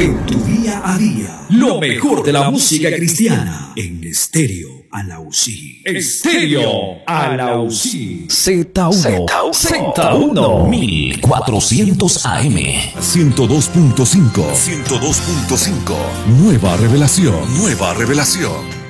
En tu día a día, lo mejor de la música cristiana en Estéreo Alausí. Estéreo Alausí. Z1 1400 AM 102.5 Nueva revelación.